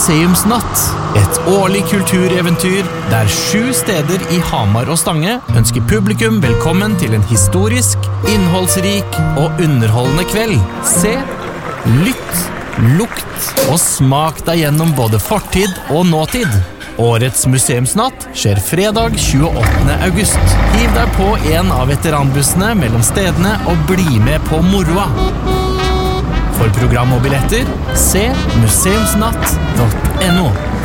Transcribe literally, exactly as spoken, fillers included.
Museumsnatt. Et årlig kultureventyr der sju steder i Hamar og Stange ønsker publikum velkommen til en historisk, innholdsrik og underholdende kveld. Se, lytt, lukt og smak deg gjennom både fortid og nåtid. Årets museumsnatt skjer fredag tjueåttende august. Hiv deg på en av veteranbussene mellom stedene og bli med på moroa. For program og billetter, se museumsnatt punktum no.